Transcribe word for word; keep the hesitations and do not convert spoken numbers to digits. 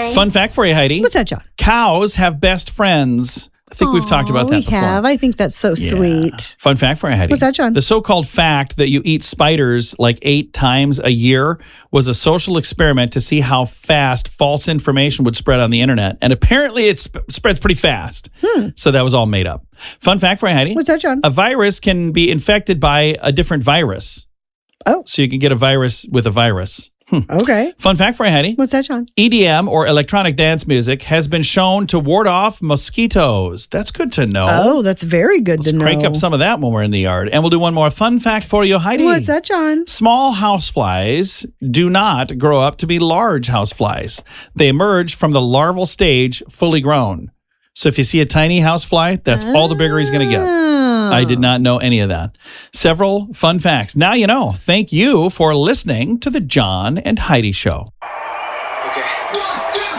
Hi. Fun fact for you, Heidi. What's that, John? Cows have best friends. I think we've talked about that we before. have. I think that's so Yeah. sweet. Fun fact for you, Heidi. What's that, John? The so-called fact that you eat spiders like eight times a year was a social experiment to see how fast false information would spread on the internet. And apparently it sp- spreads pretty fast. Hmm. So that was all made up. Fun fact for you, Heidi. What's that, John? A virus can be infected by a different virus. Oh. So you can get a virus with a virus. Hmm. Okay. Fun fact for you, Heidi. What's that, John? E D M, or electronic dance music, has been shown to ward off mosquitoes. That's good to know. Oh, that's very good Let's to know. crank up some of that when we're in the yard. And we'll do one more fun fact for you, Heidi. What's that, John? Small houseflies do not grow up to be large houseflies. They emerge from the larval stage fully grown. So if you see a tiny housefly, that's all the bigger he's going to get. Oh. I did not know any of that. Several fun facts. Now you know. Thank you for listening to the John and Heidi Show.